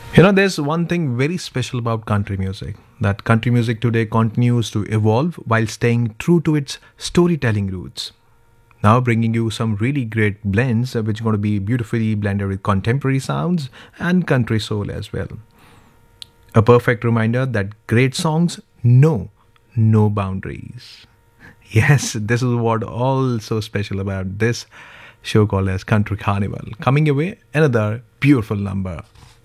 There's one thing very special about country music, that country music today continues to evolve while staying true to its storytelling roots. Now, bringing you some really great blends, which are going to be beautifully blended with contemporary sounds and country soul as well. A perfect reminder that great songs know no boundaries. Yes, this is what all so special about this show called as Country Carnival. Coming your way, another beautiful number.